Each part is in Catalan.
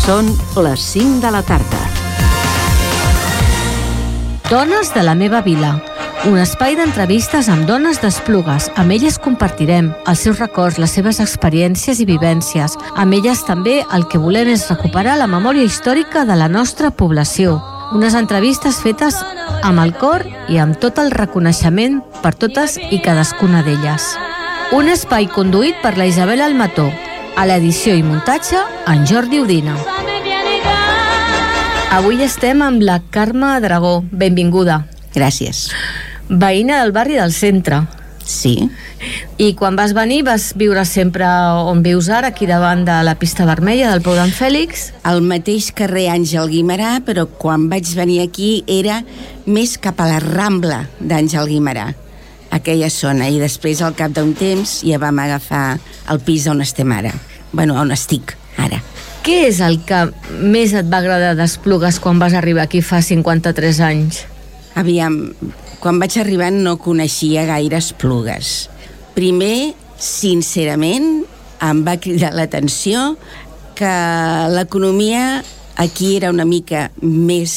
Són les 5 de la tarda. Dones de la meva vila. Un espai d'entrevistes amb dones d'Esplugues. Amb elles compartirem els seus records, les seves experiències i vivències. Amb elles també el que volem és recuperar la memòria històrica de la nostra població. Unes entrevistes fetes amb el cor i amb tot el reconeixement per totes i cadascuna d'elles. Un espai conduït per la Isabel Almató. A l'edició i muntatge, en Jordi Udina. Avui estem amb la Carme Dragó. Benvinguda. Gràcies. Veïna del barri del centre. Sí. I quan vas venir vas viure sempre on vius ara, aquí davant de la pista vermella del Pou d'en Fèlix? Al mateix carrer Àngel Guimerà, però quan vaig venir aquí era més cap a la Rambla d'Àngel Guimerà, aquella zona, i després al cap d'un temps ja vam agafar el pis on estem ara. Bueno, on estic ara. Què és el que més et va agradar d'Esplugues quan vas arribar aquí fa 53 anys? Aviam, quan vaig arribar no coneixia gaire Esplugues. Primer, sincerament, em va cridar l'atenció que l'economia aquí era una mica més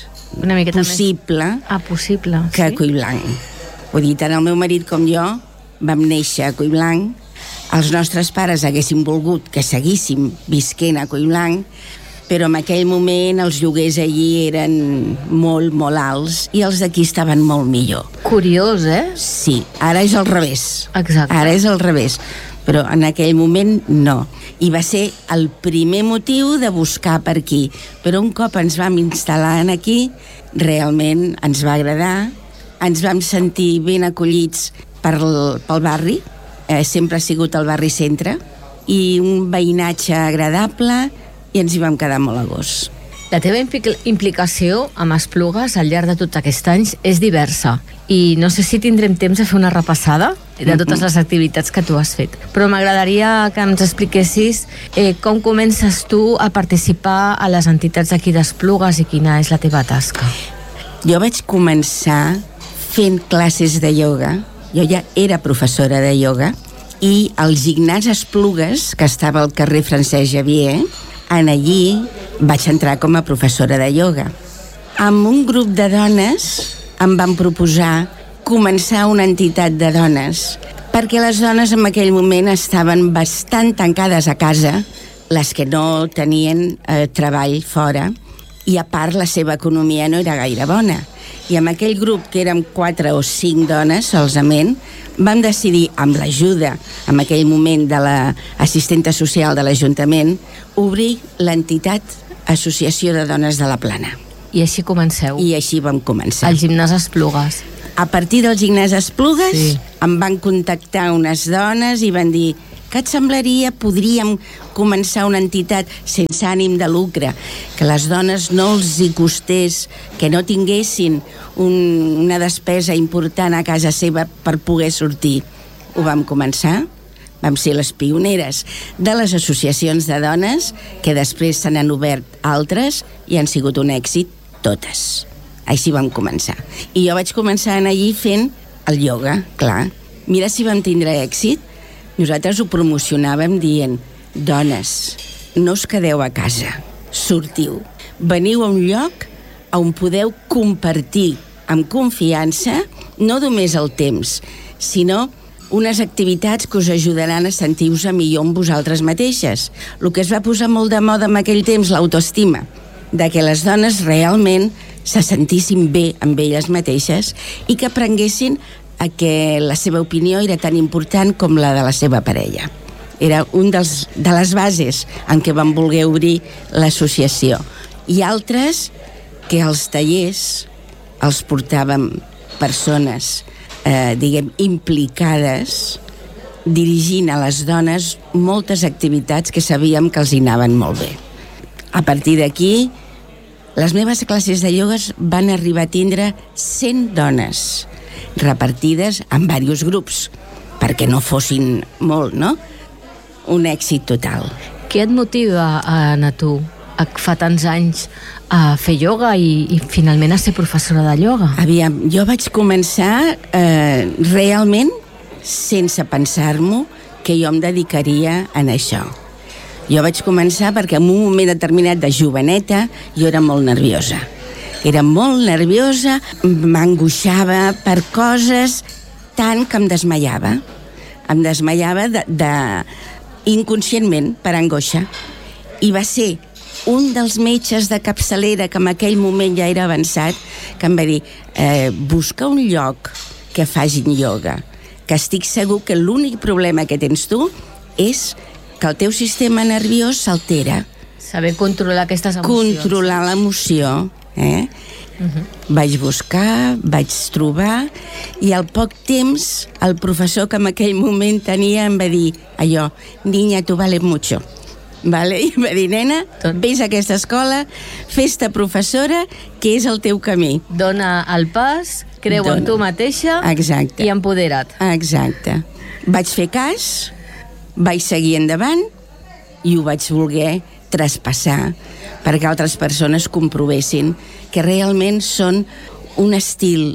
possible, possible que a Collblanc. Vull dir, tant el meu marit com jo vam néixer a Collblanc. Els nostres pares haguessin volgut que seguíssim visquent a Collblanc, però en aquell moment els lloguers allí eren molt, molt alts i els d'aquí estaven molt millor. Curiós, eh? Sí, ara és al revés. Exacte. Ara és al revés, però en aquell moment no. I va ser el primer motiu de buscar per aquí. Però un cop ens vam instal·lar aquí, realment ens va agradar, ens vam sentir ben acollits pel barri, sempre ha sigut el barri centre, i un veïnatge agradable, i ens hi vam quedar molt a gust. La teva implicació amb Esplugues al llarg de tots aquests anys és diversa i no sé si tindrem temps de fer una repassada de totes les activitats que tu has fet, però m'agradaria que ens expliquessis com comences tu a participar a les entitats d'aquí d'Esplugues i quina és la teva tasca. Jo vaig començar fent classes de ioga. Jo ja era professora de ioga i al gimnàs Esplugues, que estava al carrer Francesc Xavier, en allí vaig entrar com a professora de ioga. Amb un grup de dones em van proposar començar una entitat de dones, perquè les dones en aquell moment estaven bastant tancades a casa, les que no tenien treball fora, i a part la seva economia no era gaire bona. I amb aquell grup, que érem 4 o 5 dones solament, vam decidir, amb l'ajuda en aquell moment de l'assistenta social de l'Ajuntament, obrir l'entitat Associació de Dones de la Plana. I així comenceu? I així vam començar. Al gimnàs Esplugues. A partir del gimnàs Esplugues, sí, em van contactar unes dones i van dir: què et semblaria, podríem començar una entitat sense ànim de lucre, que les dones no els hi costés, que no tinguessin una despesa important a casa seva per poder sortir. Ho vam començar, vam ser les pioneres de les associacions de dones, que després se n'han obert altres i han sigut un èxit totes. Així vam començar. I jo vaig començar allí fent el ioga, clar. Mira si vam tindre èxit. Nosaltres ho promocionàvem dient: dones, no us quedeu a casa, sortiu, veniu a un lloc on podeu compartir amb confiança no només el temps, sinó unes activitats que us ajudaran a sentir-vos millor amb vosaltres mateixes. El que es va posar molt de moda en aquell temps, l'autoestima, de que les dones realment se sentissin bé amb elles mateixes i que aprenguessin a que la seva opinió era tan important com la de la seva parella. Era un de les bases en què vam voler obrir l'associació. I altres que els tallers els portàvem persones, implicades, dirigint a les dones moltes activitats que sabíem que els hi anaven molt bé. A partir d'aquí, les meves classes de ioga van arribar a tindre 100 dones, repartides en diversos grups, perquè no fossin molt, no? Un èxit total. Què et motiva a anar tu, fa tants anys, a fer ioga i finalment a ser professora de ioga? Aviam, jo vaig començar realment sense pensar-m'ho que jo em dedicaria a això. Jo vaig començar perquè en un moment determinat de joveneta jo era molt nerviosa. Era molt nerviosa, m'angoixava per coses tant que em desmaiava. Em desmaiava inconscientment per angoixa. I va ser un dels metges de capçalera, que en aquell moment ja era avançat, que em va dir, busca un lloc que facin ioga, que estic segur que l'únic problema que tens tu és que el teu sistema nerviós s'altera. Saber controlar aquestes emocions. Controlar l'emoció, Vaig buscar, vaig trobar, i al poc temps el professor que en aquell moment tenia em va dir allò, niña, tu vales mucho. Vale? I em va dir, nena, vés a aquesta escola, fes-te professora, que és el teu camí. Dona el pas, creu en tu mateixa. Exacte. I empodera't. Exacte. Vaig fer cas, vaig seguir endavant i ho vaig voler traspassar perquè altres persones comprovessin que realment són un estil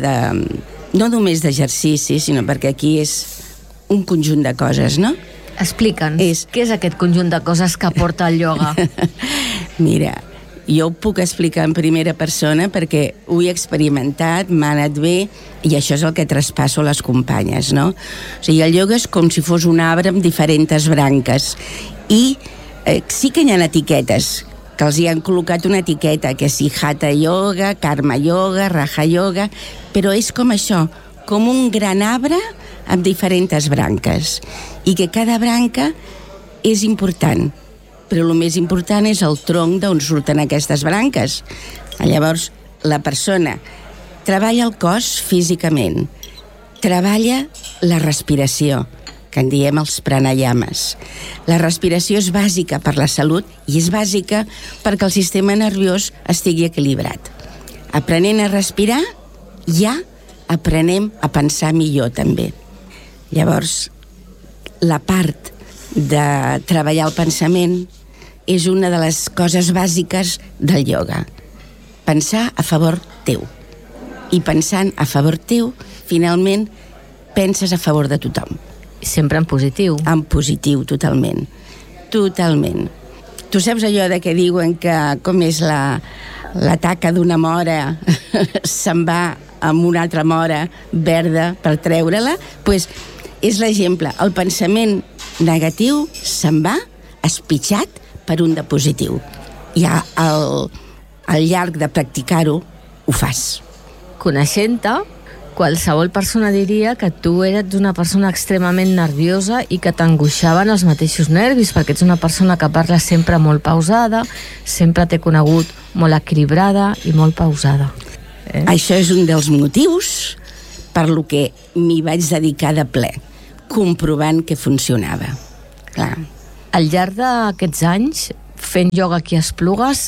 no només d'exercici, sinó perquè aquí és un conjunt de coses, no? Explica'ns, què és aquest conjunt de coses que aporta el ioga? Mira, jo ho puc explicar en primera persona perquè ho he experimentat, m'ha anat bé, i això és el que traspasso a les companyes, no? O sigui, el ioga és com si fos un arbre amb diferents branques, i sí que hi ha etiquetes, que els hi han col·locat una etiqueta, que si Hatha Yoga, Karma Yoga, Raja Yoga, però és com això, com un gran arbre amb diferents branques, i que cada branca és important, però el més important és el tronc d'on surten aquestes branques. Llavors, la persona treballa el cos físicament, treballa la respiració, que en diem els pranayames. La respiració és bàsica per la salut i és bàsica perquè el sistema nerviós estigui equilibrat. Aprenent a respirar, ja aprenem a pensar millor també. Llavors, la part de treballar el pensament és una de les coses bàsiques del ioga. Pensar a favor teu. I pensant a favor teu, finalment penses a favor de tothom. Sempre en positiu. En positiu, totalment. Totalment. Tu saps allò de que diuen que com és la taca d'una mora se'n va amb una altra mora verda per treure-la? Doncs és l'exemple. El pensament negatiu se'n va espitxat per un de positiu. I al llarg de practicar-ho, ho fas. Coneixent-te, qualsevol persona diria que tu eres una persona extremament nerviosa i que t'angoixaven els mateixos nervis, perquè ets una persona que parla sempre molt pausada, sempre t'he conegut molt equilibrada i molt pausada. Això és un dels motius per lo que m'hi vaig dedicar de ple, comprovant que funcionava. Clar. Al llarg d'aquests anys, fent ioga aquí a Esplugues,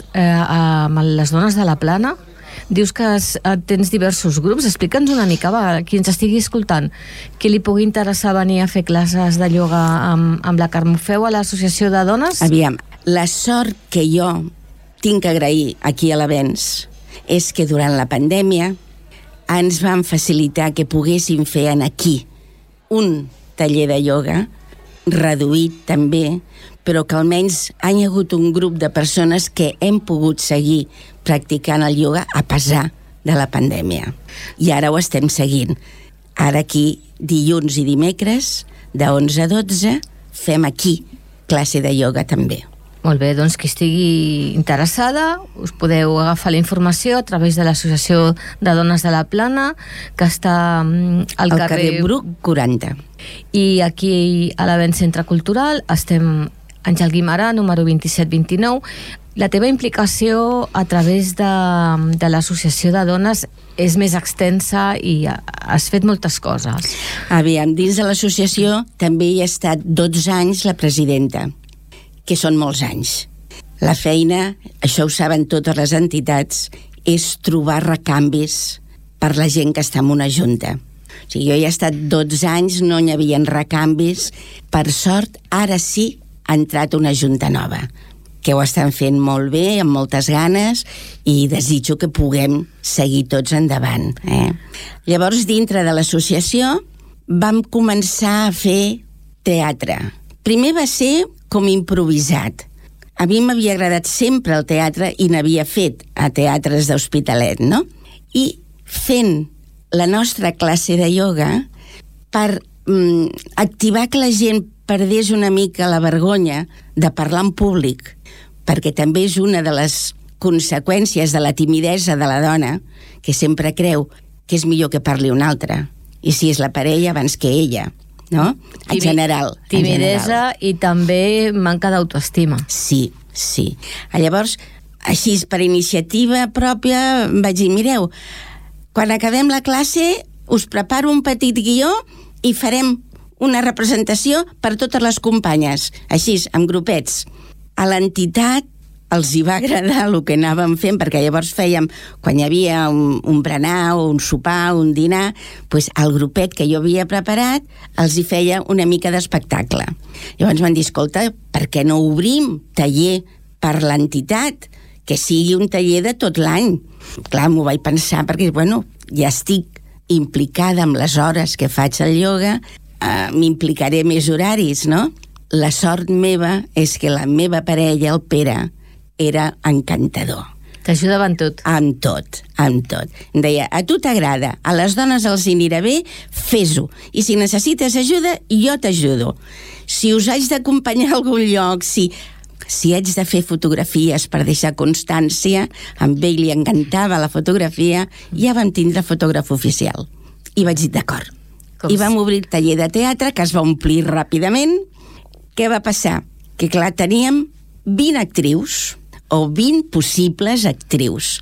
amb les dones de la Plana, dius que tens diversos grups. Explica'ns una mica, qui ens estigui escoltant, qui li pugui interessar venir a fer classes de ioga amb la Carme. Ho feu a l'associació de dones? Aviam, la sort que jo tinc que agrair aquí a l'Avenç és que durant la pandèmia ens van facilitar que poguéssim fer aquí un taller de ioga, reduït també, però que almenys hi ha hagut un grup de persones que hem pogut seguir practicant el ioga a pesar de la pandèmia. I ara ho estem seguint. Ara aquí, dilluns i dimecres, de 11 a 12, fem aquí classe de ioga també. Molt bé, doncs qui estigui interessada, us podeu agafar la informació a través de l'Associació de Dones de la Plana, que està al carrer Bruc 40. I aquí a l'Avenç Centre Cultural estem Àngel Guimarà, número 2729. La teva implicació a través de l'associació de dones és més extensa i has fet moltes coses. Aviam, dins de l'associació també hi ha estat 12 anys la presidenta, que són molts anys. La feina, això ho saben totes les entitats, és trobar recanvis per la gent que està en una junta. O sigui, jo hi he estat 12 anys, no hi havia recanvis. Per sort, ara sí ha entrat una junta nova, que ho estan fent molt bé, amb moltes ganes, i desitjo que puguem seguir tots endavant. Llavors, dintre de l'associació, vam començar a fer teatre. Primer va ser com improvisat. A mi m'havia agradat sempre el teatre i n'havia fet a teatres d'Hospitalet, no? I fent la nostra classe de ioga per activar que la gent perdés una mica la vergonya de parlar en públic, perquè també és una de les conseqüències de la timidesa de la dona, que sempre creu que és millor que parli una altra, i si és la parella abans que ella, no? En general. Timidesa i també manca d'autoestima. Sí. Llavors, així per iniciativa pròpia vaig dir, mireu, quan acabem la classe us preparo un petit guió i farem una representació per totes les companyes, així, amb grupets. A l'entitat els hi va agradar el que anàvem fent, perquè llavors fèiem, quan hi havia un berenar, un sopar, un dinar, doncs el grupet que jo havia preparat els hi feia una mica d'espectacle. Llavors van dir, escolta, per què no obrim taller per l'entitat? Que sigui un taller de tot l'any. Clar, m'ho vaig pensar, perquè, bueno, ja estic implicada amb les hores que faig el ioga, m'implicaré més horaris, no? La sort meva és que la meva parella, el Pere, era encantador. T'ajudava en tot. Amb tot. Em deia, a tu t'agrada, a les dones els anirà bé, fes-ho. I si necessites ajuda, jo t'ajudo. Si us haig d'acompanyar a algun lloc, si haig de fer fotografies per deixar constància, amb ell li encantava la fotografia, ja vam tindre fotògraf oficial. I vaig dir, d'acord. I vam obrir el taller de teatre, que es va omplir ràpidament. Què va passar? Que clar, teníem 20 actrius, o 20 possibles actrius.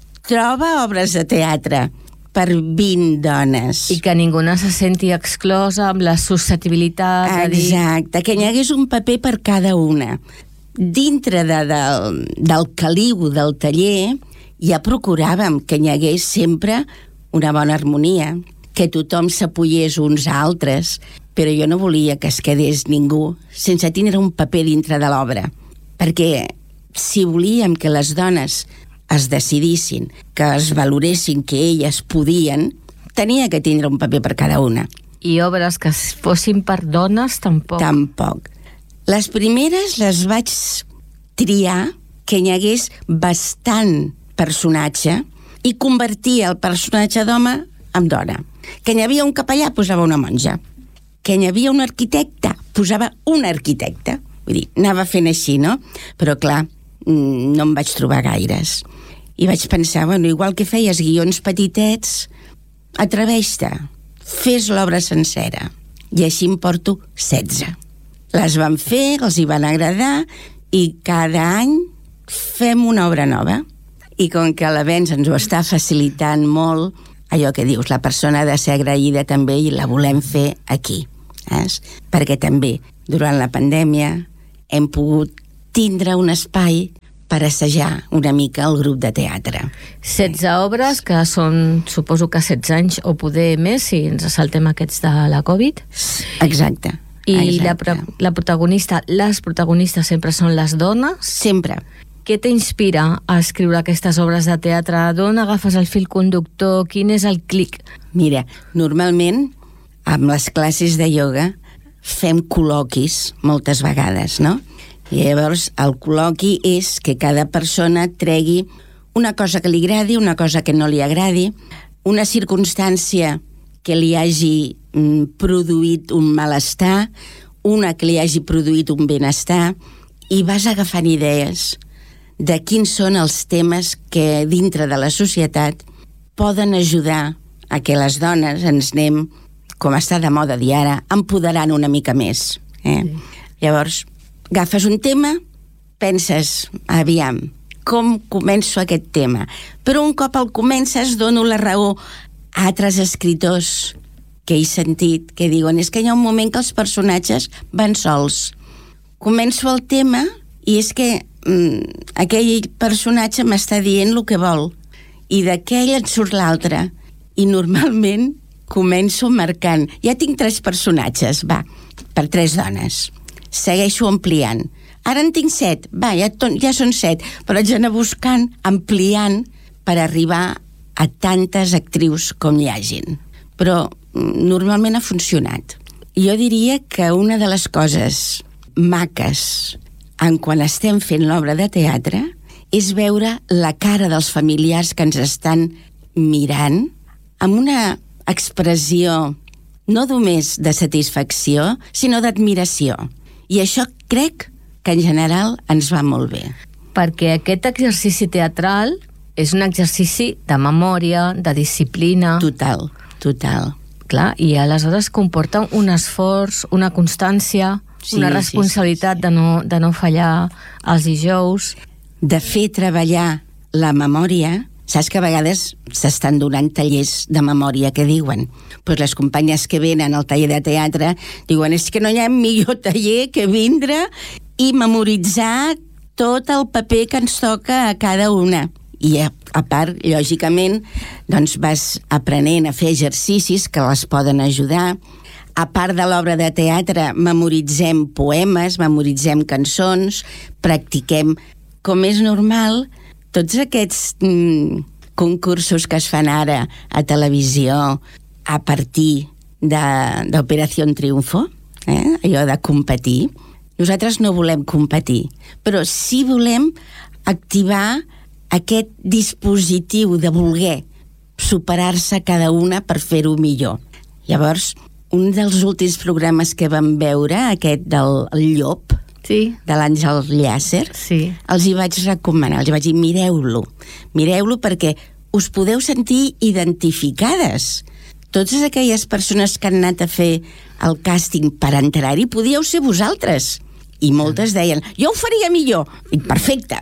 Troba obres de teatre per 20 dones. I que ningú no se senti exclosa amb la susceptibilitat. Exacte, que hi hagués un paper per cada una. Dintre del caliu del taller ja procuràvem que hi hagués sempre una bona harmonia, que tothom s'apoyés uns a altres, però jo no volia que es quedés ningú sense tindre un paper dintre de l'obra, perquè si volíem que les dones es decidissin, que es valoressin que elles podien, tenia que tindre un paper per cada una. I obres que fossin per dones, tampoc. Tampoc. Les primeres les vaig triar que hi hagués bastant personatge i convertir el personatge d'home en dona. Que hi havia un capellà, posava una monja. Que hi havia un arquitecte, posava un arquitecte. Vull dir, anava fent així, no? Però clar, no em vaig trobar gaires. I vaig pensar, bueno, igual que feies guions petitets, atreveix-te, fes l'obra sencera. I així em porto 16. Les van fer, els hi van agradar, i cada any fem una obra nova. I com que l'Avenç ens ho està facilitant molt, allò que dius, la persona ha de ser agraïda també i la volem fer aquí. Perquè també, durant la pandèmia, hem pogut tindre un espai per assajar una mica el grup de teatre. 16 obres, que són, suposo que 16 anys o poder més, si ens saltem aquests de la Covid. Exacte. I la protagonista, les protagonistes sempre són les dones? Sempre. Què t'inspira a escriure aquestes obres de teatre? D'on agafes el fil conductor? Quin és el clic? Mira, normalment, amb les classes de ioga, fem col·loquis moltes vegades, no? I llavors el col·loqui és que cada persona tregui una cosa que li agradi, una cosa que no li agradi, una circumstància que li hagi produït un malestar, una que li hagi produït un benestar, i vas agafant idees de quins són els temes que dintre de la societat poden ajudar a que les dones ens anem, com està de moda dir ara, empoderant una mica més. Llavors, agafes un tema, penses, aviam, com començo aquest tema? Però un cop el comences, dono la raó a altres escriptors que he sentit, que diuen, és que hi ha un moment que els personatges van sols. Començo el tema i és que aquell personatge m'està dient el que vol, i d'aquell en surt l'altre, i normalment començo marcant, ja tinc 3 personatges, va, per 3 dones. Segueixo ampliant. Ara en tinc 7, va, ja són 7, però haig d'anar buscant, ampliant, per arribar a tantes actrius com hi hagin. Però normalment ha funcionat. Jo diria que una de les coses maques quan estem fent l'obra de teatre és veure la cara dels familiars que ens estan mirant amb una expressió no només de satisfacció, sinó d'admiració. I això crec que en general ens va molt bé. Perquè aquest exercici teatral és un exercici de memòria, de disciplina. Total. Clar, i aleshores comporta un esforç, una constància, una responsabilitat de no fallar els dijous. De fer treballar la memòria. Saps que a vegades s'estan donant tallers de memòria que diuen? Pues les companyes que venen al taller de teatre diuen és que no hi ha millor taller que vindre i memoritzar tot el paper que ens toca a cada una. I a part, lògicament, doncs vas aprenent a fer exercicis que les poden ajudar. A part de l'obra de teatre, memoritzem poemes, memoritzem cançons, practiquem, com és normal, tots aquests concursos que es fan ara a televisió a partir d'Operació Triunfo, allò de competir. Nosaltres no volem competir, però sí volem activar aquest dispositiu de voler superar-se cada una per fer-ho millor. Llavors, un dels últims programes que vam veure, aquest del Llop, de l'Àngel Llàcer, els hi vaig recomanar, els hi vaig dir mireu-lo perquè us podeu sentir identificades. Totes aquelles persones que han anat a fer el càsting per entrar-hi podíeu ser vosaltres. I moltes deien, jo ho faria millor. I perfecte.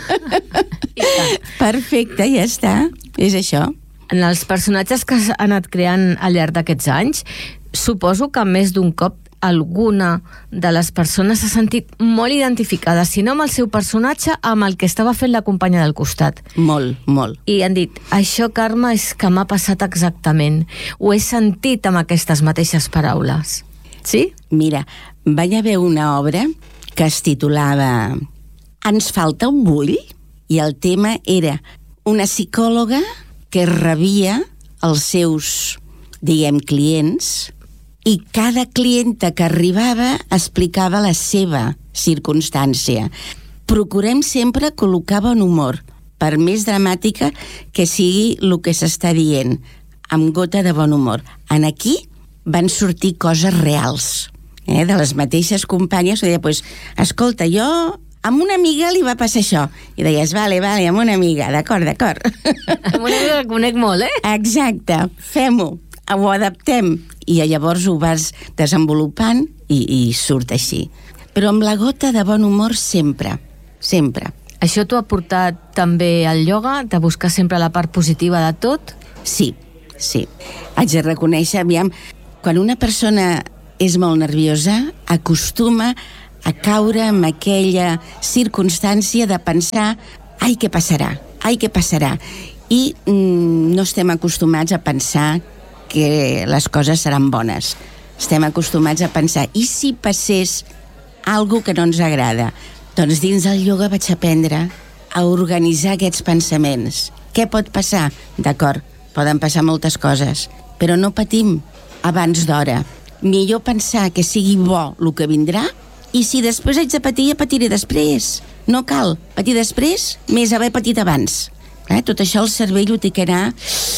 Perfecte, ja està. És això. En els personatges que s'han anat creant al llarg d'aquests anys, suposo que més d'un cop alguna de les persones s'ha sentit molt identificada, si no amb el seu personatge, amb el que estava fent la companya del costat. Molt. I han dit, això, Carme, és que m'ha passat exactament. Ho he sentit amb aquestes mateixes paraules. Sí? Mira, va haver una obra que es titulava Ens falta un bull, i el tema era una psicòloga que rebia els seus, clients, i cada clienta que arribava explicava la seva circumstància. Procurem sempre col·locar bon humor, per més dramàtica que sigui el que s'està dient, amb gota de bon humor. En aquí van sortir coses reals, de les mateixes companyes. Deia, escolta, jo amb una amiga li va passar això. I deies, vale, amb una amiga, d'acord. Amb una amiga que conec molt, Exacte, fem-ho, ho adaptem. I llavors ho vas desenvolupant i surt així. Però amb la gota de bon humor sempre. Això t'ho ha portat també al ioga, de buscar sempre la part positiva de tot? Sí. Haig de reconèixer, quan una persona és molt nerviosa, acostuma a caure en aquella circumstància de pensar què passarà? I no estem acostumats a pensar que les coses seran bones. Estem acostumats a pensar, i si passés alguna que no ens agrada? Doncs dins del ioga vaig aprendre a organitzar aquests pensaments. Què pot passar? D'acord, poden passar moltes coses, però no patim abans d'hora. Millor pensar que sigui bo el que vindrà, i si després haig de patir, ja patiré després. No cal patir després, més haver patit abans. Tot això el cervell ho té que anar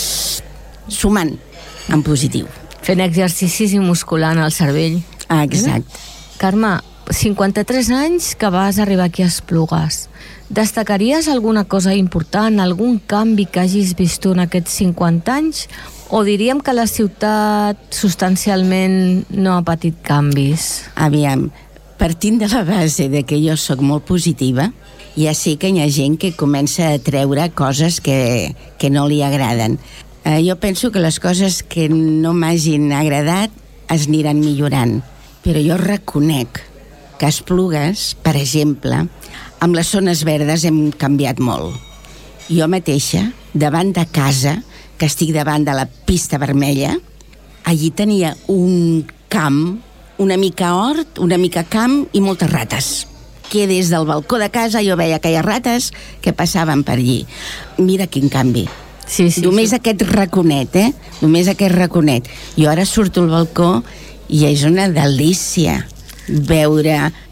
sumant en positiu. Fent exercicis i musculant el cervell. Exacte. Carme, 53 anys que vas arribar aquí a Esplugues. Destacaries alguna cosa important, algun canvi que hagis vist en aquests 50 anys? O diríem que la ciutat substancialment no ha patit canvis? Partint de la base de que jo sóc molt positiva, ja sé que hi ha gent que comença a treure coses que no li agraden. Jo penso que les coses que no m'hagin agradat es aniran millorant. Però jo reconec que a Esplugues, per exemple, amb les zones verdes hem canviat molt. Jo mateixa, davant de casa, que estic davant de la pista vermella, allí tenia un camp, una mica hort, una mica camp i moltes rates. Que des del balcó de casa jo veia aquelles rates que passaven per allí. Mira quin canvi. Sí. Només aquest raconet, Només aquest raconet. Jo ara surto al balcó i és una delícia veure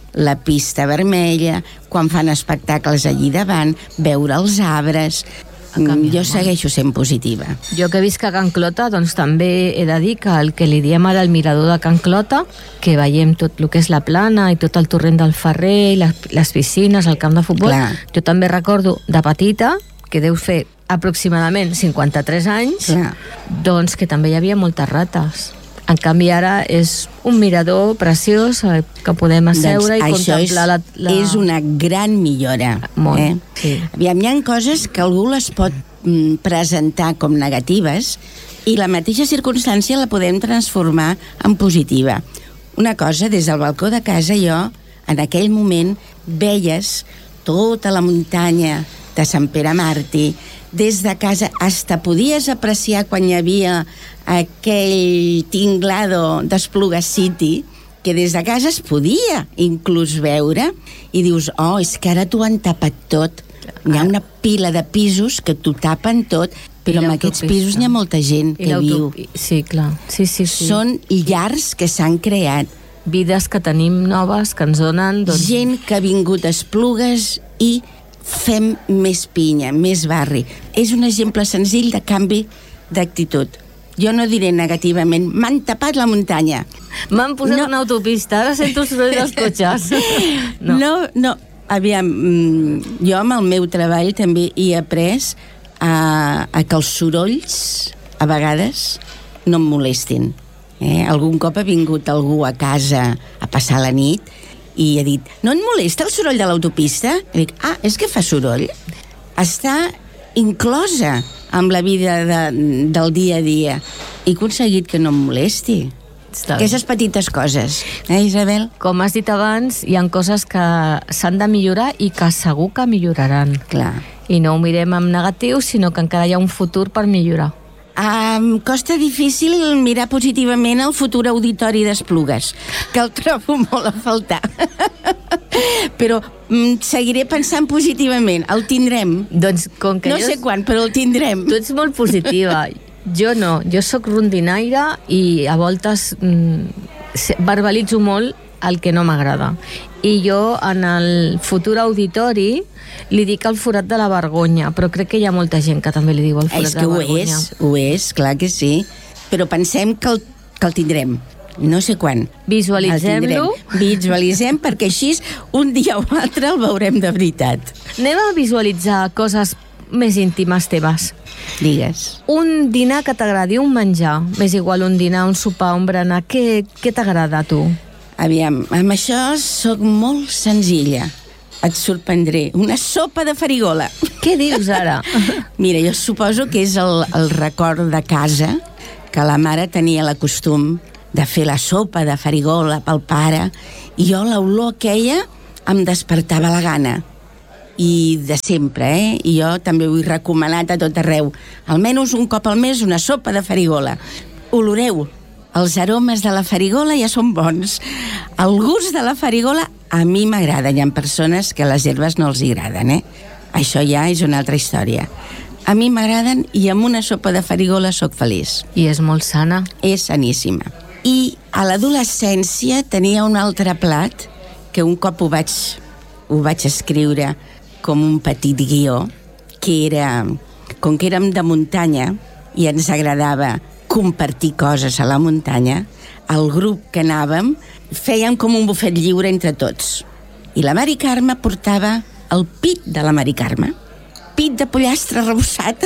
la pista vermella, quan fan espectacles allí davant, veure els arbres. Jo segueixo sent positiva. Jo que visc a Can Clota, doncs també he de dir que el que li diem ara el mirador de Can Clota, que veiem tot el que és la plana i tot el torrent del Ferrer, i les piscines, el camp de futbol. Clar. Jo també recordo de petita, que deu fer aproximadament 53 anys, clar, doncs que també hi havia moltes rates. En canvi ara és un mirador preciós que podem asseure, doncs i contemplar és una gran millora. Molt, sí. Aviam, hi ha coses que algú les pot presentar com negatives i la mateixa circumstància la podem transformar en positiva. Una cosa, des del balcó de casa jo, en aquell moment, veies tota la muntanya de Sant Pere Màrtir. Des de casa hasta podies apreciar quan hi havia aquell tinglado d'Esplugues City, que des de casa es podia inclús veure, i dius, és que ara t'ho han tapat tot. Hi ha una pila de pisos que t'ho tapen tot, però en aquests pisos n'hi ha molta gent que viu. Sí, clar. Sí. Són llars que s'han creat. Vides que tenim noves, que ens donen... Gent que ha vingut a Esplugues i fem més pinya, més barri. És un exemple senzill de canvi d'actitud. Jo no diré negativament, m'han tapat la muntanya. M'han posat una autopista, ara sento el soroll dels cotxes. No. Aviam, jo amb el meu treball també he après a que els sorolls, a vegades, no em molestin. Algun cop ha vingut algú a casa a passar la nit i ha dit, no et molesta el soroll de l'autopista? I dic, és que fa soroll. Està inclosa amb la vida del dia a dia. He aconseguit que no em molesti. Aquestes petites coses, Isabel? Com has dit abans, hi ha coses que s'han de millorar i que segur que milloraran. Clar. I no ho mirem en negatiu, sinó que encara hi ha un futur per millorar. Em costa difícil mirar positivament el futur auditori d'Esplugues, que el trobo molt a faltar. Però seguiré pensant positivament, el tindrem. Doncs com que no sé quan, però el tindrem. Tu ets molt positiva. Jo no, jo sóc rondinaire i a voltes verbalitzo molt el que no m'agrada. I jo en el futur auditori li dic el forat de la vergonya, però crec que hi ha molta gent que també li diu el forat de la vergonya. Ho és, clar que sí, però pensem que el tindrem. No sé quan. Visualitzem-lo. Visualitzem, perquè així un dia o altre el veurem de veritat. Anem a visualitzar coses més íntimes teves. Digues. Un dinar que t'agradi, un menjar. M'és igual un dinar, un sopar, un berenar. Què t'agrada a tu? Aviam, amb això sóc molt senzilla. Et sorprendré. Una sopa de farigola. Què dius ara? Mira, jo suposo que és el record de casa, que la mare tenia el costum de fer la sopa de farigola pel pare, i jo l'olor aquella em despertava la gana. I de sempre, I jo també ho he recomanat a tot arreu. Almenys un cop al mes una sopa de farigola. Oloreu. Els aromes de la farigola ja són bons. El gust de la farigola a mi m'agrada. Hi ha persones que les herbes no els agraden, Això ja és una altra història. A mi m'agraden i amb una sopa de farigola sóc feliç. I és molt sana. És saníssima. I a l'adolescència tenia un altre plat que un cop ho vaig escriure com un petit guió, que era, com que érem de muntanya i ens agradava compartir coses a la muntanya, el grup que anàvem fèiem com un bufet lliure entre tots. I la Mari Carme portava el pit de la Mari Carme, pit de pollastre arrebossat.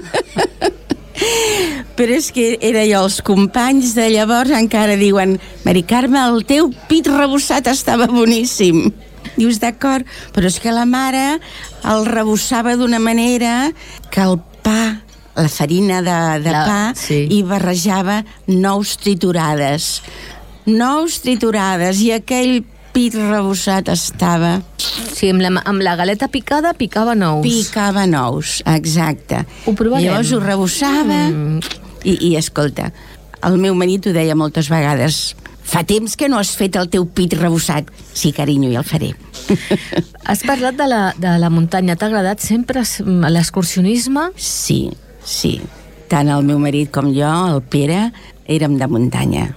Però és que era jo, els companys de llavors encara diuen, Mari Carme, el teu pit arrebossat estava boníssim. Dius, d'acord, però és que la mare el rebossava d'una manera que el pa, la farina de pa, sí, i barrejava nous triturades. Nous triturades, i aquell pit rebossat estava... Sí, amb la galeta picada picava nous. Picava nous, exacte. Ho provarem. Llavors ho rebossava i escolta, el meu marit ho deia moltes vegades, fa temps que no has fet el teu pit rebossat. Sí, carinyo, ja el faré. Has parlat de la muntanya. T'ha agradat sempre l'excursionisme? Sí. Tant el meu marit com jo, el Pere, érem de muntanya.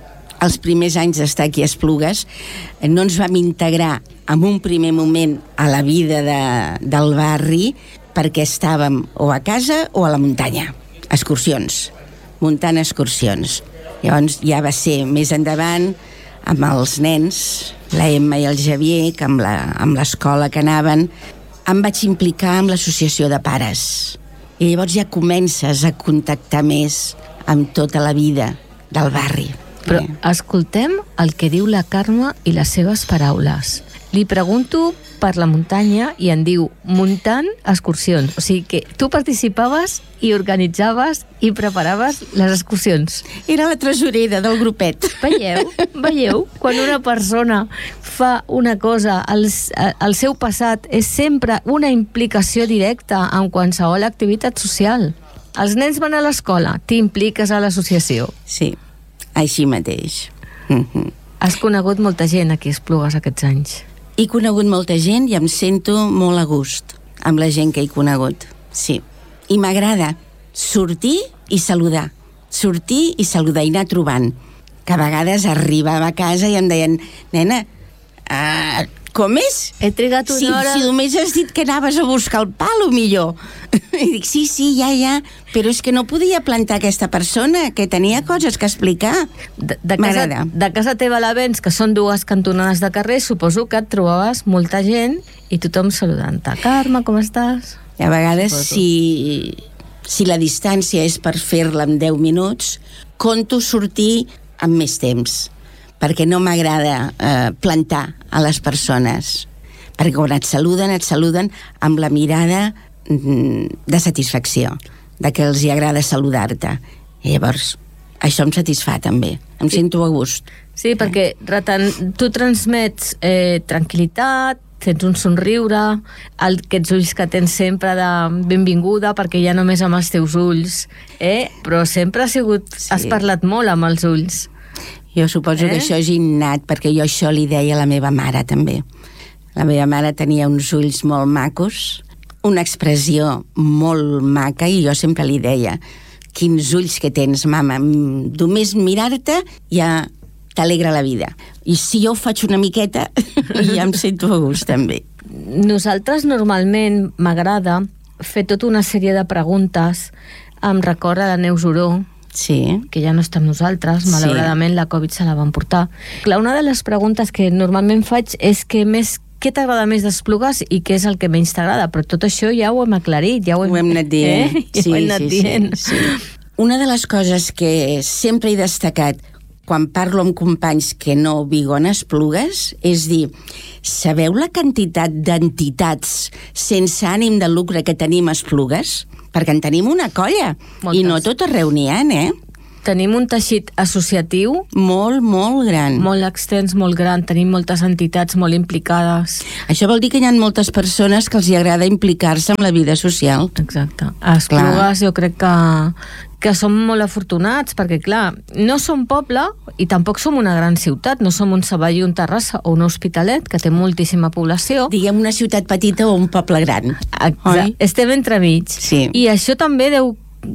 els primers anys d'estar aquí a Esplugues, no ens vam integrar en un primer moment a la vida del barri perquè estàvem o a casa o a la muntanya, excursions, muntant excursions. Llavors ja va ser més endavant amb els nens, la Emma i el Javier, que amb l'escola que anaven, em vaig implicar amb l'associació de pares. I llavors ja comences a contactar més amb tota la vida del barri. Però escoltem el que diu la Carme i les seves paraules. Li pregunto per la muntanya i em diu muntant excursions. O sigui que tu participaves i organitzaves i preparaves les excursions. Era la tresorera del grupet. Veieu? Quan una persona fa una cosa, el seu passat és sempre una implicació directa en qualsevol activitat social. Els nens van a l'escola, t'impliques a l'associació. Sí, així mateix. Has conegut molta gent aquí a Esplugues aquests anys. He conegut molta gent i em sento molt a gust amb la gent que he conegut, sí. I m'agrada sortir i saludar i anar trobant. Que a vegades arribava a casa i em deien, nena, com és? He trigat una hora... Si només has dit que anaves a buscar el pa, o millor. I dic, sí, ja, però és que no podia plantar aquesta persona, que tenia coses que explicar. M'agrada. De casa teva a l'Avens, que són 2 cantonades de carrer, suposo que et trobaves molta gent i tothom saludant-te. Carme, com estàs? I a vegades, si la distància és per fer-la en 10 minuts, conto sortir amb més temps, perquè no m'agrada plantar a les persones, perquè quan et saluden amb la mirada de satisfacció, de que els hi agrada saludar-te. I llavors, això em satisfà també, em sento a gust. Sí, perquè tu transmets tranquil·litat, tens un somriure, aquests ulls que tens sempre de benvinguda, perquè ja només amb els teus ulls, però sempre has parlat molt amb els ulls. Jo suposo que això és innat, perquè jo això li deia a la meva mare també. La meva mare tenia uns ulls molt macos, una expressió molt maca, i jo sempre li deia, quins ulls que tens, mama, només mirar-te ja t'alegra la vida. I si jo ho faig una miqueta, ja em sento a gust també. Nosaltres normalment m'agrada fer tota una sèrie de preguntes. Em recorda la Neus Oró, sí, que ja no està amb nosaltres, malauradament la Covid se la van portar. Clar, una de les preguntes que normalment faig és què t'agrada més d'Esplugues i què és el que menys t'agrada, però tot això ja ho hem aclarit, ja ho hem anat dient. Ja ho hem anat dient. Sí. Una de les coses que sempre he destacat quan parlo amb companys que no viuen a Esplugues és dir, sabeu la quantitat d'entitats sense ànim de lucre que tenim a Esplugues? Perquè en tenim una colla. Moltes. I no tot arreu n'hi ha, Tenim un teixit associatiu molt, molt gran. Molt extens, molt gran. Tenim moltes entitats molt implicades. Això vol dir que hi ha moltes persones que els hi agrada implicar-se en la vida social. Exacte. A Esplugues jo crec que som molt afortunats, perquè clar, no som poble i tampoc som una gran ciutat, no som un Sabadell, un Terrassa o un Hospitalet, que té moltíssima població. Diguem una ciutat petita o un poble gran. Exacte. Estem entremig. Sí. I això també deu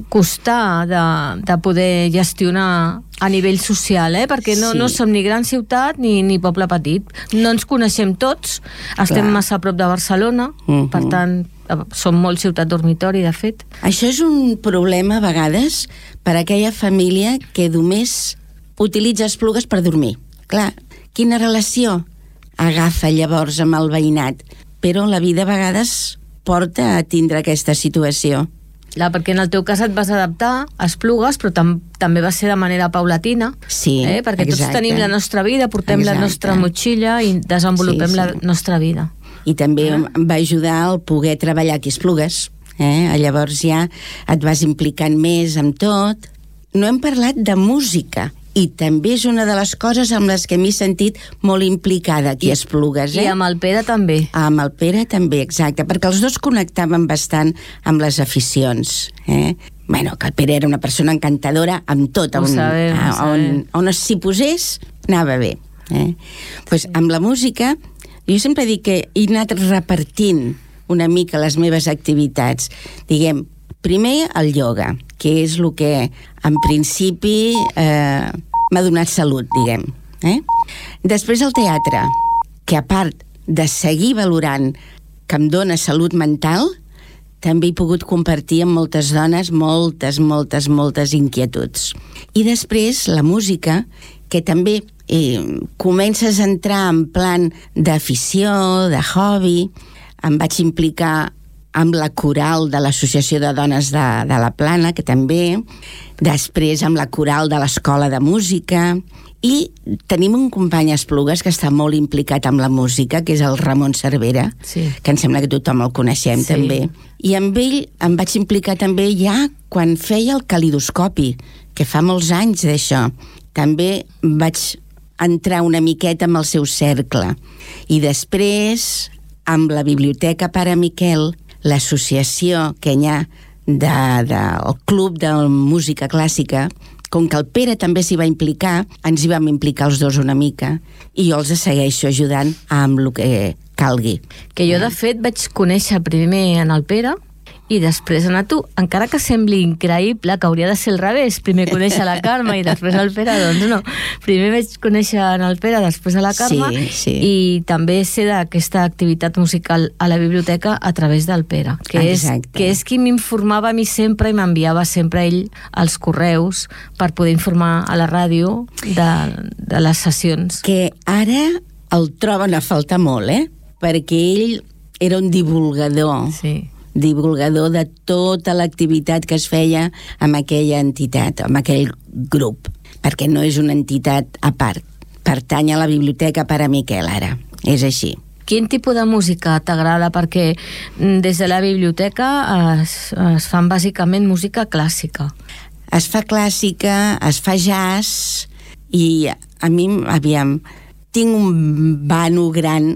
costar de poder gestionar a nivell social, perquè no som ni gran ciutat ni poble petit. No ens coneixem tots, estem massa a prop de Barcelona, per tant som molt ciutat dormitori, de fet. Això és un problema a vegades per a aquella família que només utilitza Esplugues per dormir. Clar, quina relació agafa llavors amb el veïnat? Però la vida a vegades porta a tindre aquesta situació. Clar, perquè en el teu cas et vas adaptar a Esplugues, però també va ser de manera paulatina. Sí, perquè tots tenim la nostra vida, portem la nostra motxilla i desenvolupem la nostra vida. I també em va ajudar el poder treballar aquí a Esplugues. Llavors ja et vas implicant més amb tot. No hem parlat de música, i també és una de les coses amb les que m'he sentit molt implicada aquí a Esplugues. I amb el Pere també. Amb el Pere també, exacte, perquè els dos connectaven bastant amb les aficions. Bueno, que el Pere era una persona encantadora amb tot, on s'hi posés anava bé. Pues amb la música, jo sempre dic que he anat repartint una mica les meves activitats. Diguem, primer el ioga, que és el que en principi m'ha donat salut, diguem. Després el teatre, que a part de seguir valorant que em dona salut mental, també he pogut compartir amb moltes dones moltes inquietuds. I després la música, que també comences a entrar en plan d'afició, de hobby. Em vaig implicar amb la coral de l'Associació de Dones de la Plana, que també, després amb la coral de l'Escola de Música, i tenim un company a Esplugues que està molt implicat amb la música, que és el Ramon Cervera, sí, que em sembla que tothom el coneixem, sí, també. I amb ell em vaig implicar també ja quan feia el calidoscopi, que fa molts anys d'això. També vaig entrar una miqueta amb el seu cercle. I després, amb la Biblioteca Pare Miquel, l'associació que hi ha del Club de Música Clàssica, com que el Pere també s'hi va implicar, ens hi vam implicar els dos una mica, i jo els segueixo ajudant amb el que calgui. Que jo, de fet, vaig conèixer primer en el Pere, i després anar tu, encara que sembli increïble, que hauria de ser al revés, primer conèixer la Carme i després el Pere, doncs no. Primer vaig conèixer en el Pere, després a la Carme, sí. I també sé d'aquesta activitat musical a la biblioteca a través del Pere, que és qui m'informava a mi sempre i m'enviava sempre ell els correus per poder informar a la ràdio de les sessions. Que ara el troben a faltar molt, perquè ell era un divulgador. Sí. Divulgador de tota l'activitat que es feia amb aquella entitat, amb aquell grup, perquè no és una entitat a part, pertany a la Biblioteca Pare Miquel ara, és així. Quin tipus de música t'agrada? Perquè des de la biblioteca es fan bàsicament música clàssica. Es fa clàssica, es fa jazz, i a mi, tinc un vano gran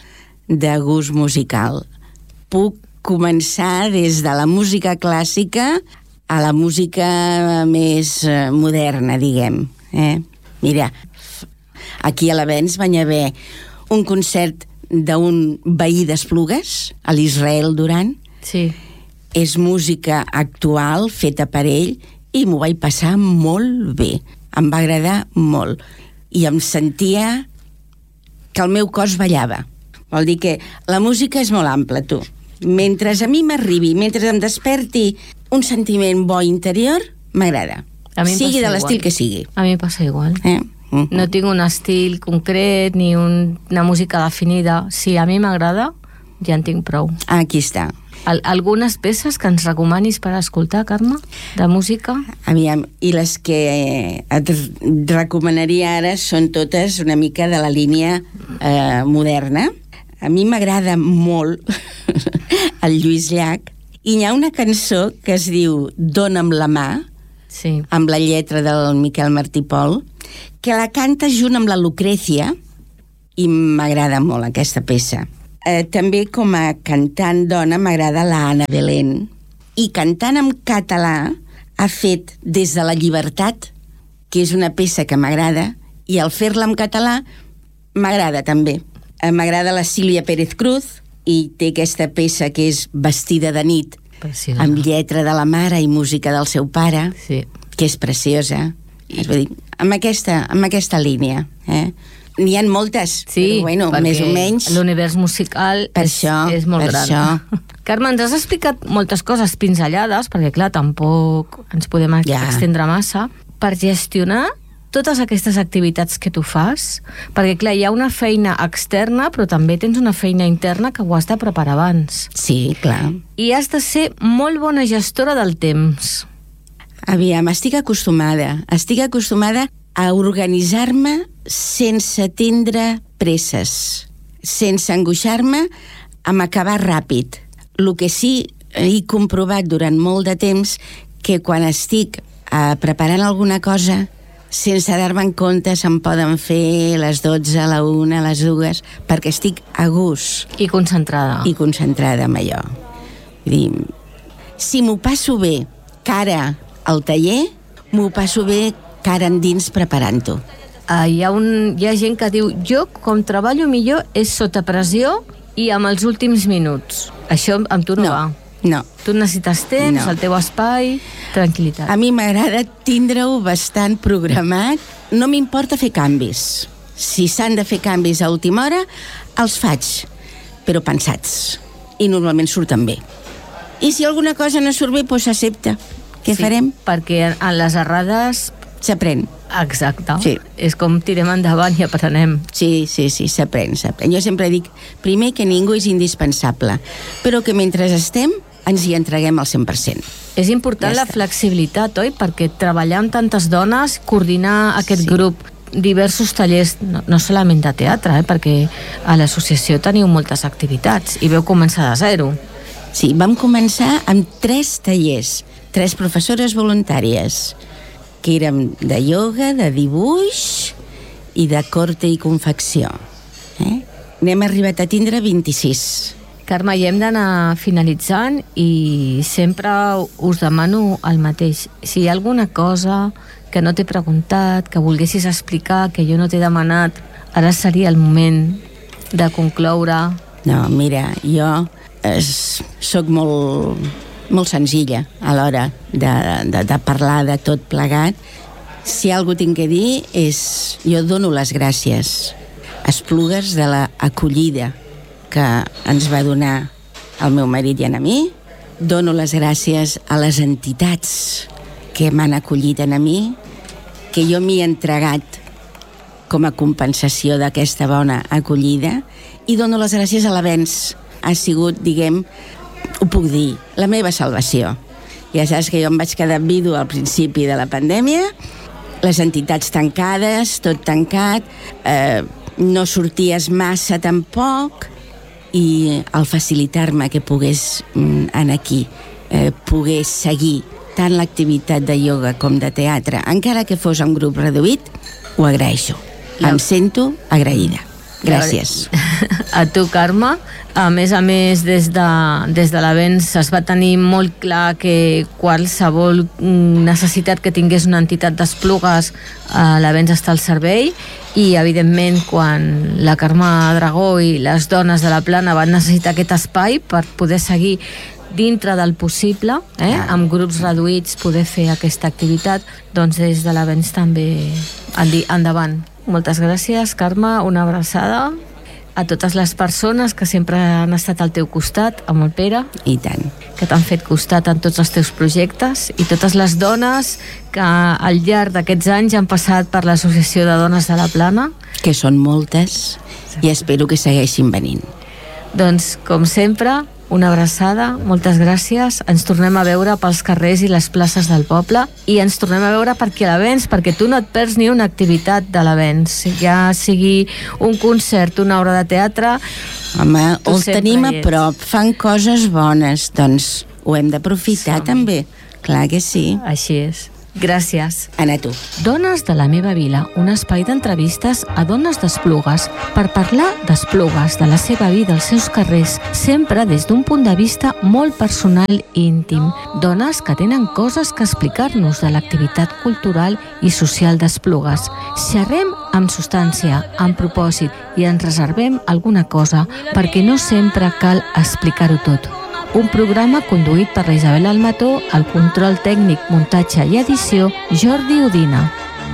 de gust musical. Puc començar des de la música clàssica a la música més moderna, diguem. Mira, aquí a l'Avenç va haver un concert d'un veí d'Esplugues, a l'Israel Duran. Sí. És música actual, feta per ell, i m'ho vaig passar molt bé. Em va agradar molt. I em sentia que el meu cos ballava. Vol dir que la música és molt ampla, tu. Mentre a mi m'arribi, mentre em desperti un sentiment bo interior, m'agrada. Sigui de l'estil que sigui. A mi passa igual. No tinc un estil concret ni una música definida. Si a mi m'agrada, ja en tinc prou. Aquí està. Algunes peces que ens recomanis per escoltar, Carme, de música? Aviam, i les que et recomanaria ara són totes una mica de la línia moderna. A mi m'agrada molt el Lluís Llach, i hi ha una cançó que es diu Dóna'm la mà, sí, amb la lletra del Miquel Martí Pol, que la canta junt amb la Lucrecia, i m'agrada molt aquesta peça. També com a cantant dona m'agrada la Anna Belén, i cantant en català ha fet Des de la llibertat, que és una peça que m'agrada, i al fer-la en català m'agrada també. M'agrada la Sílvia Pérez Cruz, i té aquesta peça que és Vestida de nit, preciosa, amb lletra de la mare i música del seu pare, sí, que és preciosa. És a dir, amb aquesta línia. N'hi ha moltes, sí, però bueno, més o menys. L'univers musical és molt gran. Això. Carme, ens has explicat moltes coses pinzellades, perquè clar, tampoc ens podem extendre massa, per gestionar totes aquestes activitats que tu fas, perquè clar, hi ha una feina externa, però també tens una feina interna que ho has de preparar abans. Sí, clar. I has de ser molt bona gestora del temps. Aviam, estic acostumada a organitzar-me sense tindre presses, sense angoixar-me amb acabar ràpid. El que sí he comprovat durant molt de temps, que quan estic preparant alguna cosa, sense dar-me en compte se'm poden fer les 12, la 1, les 2, perquè estic a gust. I concentrada. I concentrada en allò. Vull dir, si m'ho passo bé cara al taller, m'ho passo bé cara endins preparant-ho. Hi ha gent que diu, jo com treballo millor és sota pressió i amb els últims minuts. Això amb tu no va. No. Tu necessites temps, el teu espai, tranquil·litat. A mi m'agrada tindre-ho bastant programat no m'importa fer canvis. Si s'han de fer canvis a última hora, els faig, però pensats. I normalment surten bé. I si alguna cosa no surt bé, doncs s'accepta. Què farem? Perquè en les errades... S'aprèn. Exacte. Sí. És com tirem endavant i aprenem. Sí, s'aprèn. Jo sempre dic, primer, que ningú és indispensable, però que mentre estem ens hi entreguem al 100%. És important la flexibilitat, oi? Perquè treballar amb tantes dones, coordinar aquest grup, diversos tallers, no solament de teatre, perquè a l'associació teniu moltes activitats i veu començar de zero. Sí, vam començar amb 3 tallers, 3 professores voluntàries, que érem de ioga, de dibuix i de corte i confecció. N'hem arribat a tindre 26. Carme, ja hem d'anar finalitzant i sempre us demano el mateix. Si hi ha alguna cosa que no t'he preguntat, que volguessis explicar, que jo no t'he demanat, ara seria el moment de concloure. No, mira, jo soc molt senzilla a l'hora de parlar de tot plegat. Si alguna cosa tinc que dir és, jo dono les gràcies a Esplugues de l'acollida que ens va donar el meu marit i a mi. Dono les gràcies a les entitats que m'han acollit a mi, que jo m'hi he entregat com a compensació d'aquesta bona acollida, i dono les gràcies a l'Avenç. Ha sigut, ho puc dir, la meva salvació. Ja saps que jo em vaig quedar vidu al principi de la pandèmia, les entitats tancades, tot tancat, no sorties massa tampoc, i al facilitar-me que pogués anar aquí, pogués seguir tant l'activitat de ioga com de teatre, encara que fos un grup reduït, ho agraeixo. Em sento agraïda. Gràcies. A tu, Carme. A més, des de l'Avenç es va tenir molt clar que qualsevol necessitat que tingués una entitat d'Esplugues, l'Avenç està al servei, i evidentment quan la Carme Dragó i les dones de la Plana van necessitar aquest espai per poder seguir dintre del possible, amb grups reduïts, poder fer aquesta activitat, doncs des de l'Avenç també endavant. Moltes gràcies, Carme, una abraçada a totes les persones que sempre han estat al teu costat, amb el Pere. I tant. Que t'han fet costat en tots els teus projectes, i totes les dones que al llarg d'aquests anys han passat per l'Associació de Dones de la Plana. Que són moltes, i espero que segueixin venint. Doncs, com sempre, una abraçada, moltes gràcies. Ens tornem a veure pels carrers i les places del poble, i ens tornem a veure per aquí a l'Avenç, perquè tu no et perds ni una activitat de l'Avenç, ja sigui un concert, una obra de teatre. Home, ho tenim a prop, fan coses bones, doncs ho hem d'aprofitar també, clar que sí. Així és. Gràcies. Anna, tu. Dones de la meva vila, un espai d'entrevistes a dones d'Esplugues per parlar d'Esplugues, de la seva vida, als seus carrers, sempre des d'un punt de vista molt personal i íntim. Dones que tenen coses que explicar-nos de l'activitat cultural i social d'Esplugues. Xerrem amb substància, amb propòsit, i ens reservem alguna cosa, perquè no sempre cal explicar-ho tot. Un programa conduït per la Isabel Almató, el control tècnic, muntatge i edició, Jordi Udina.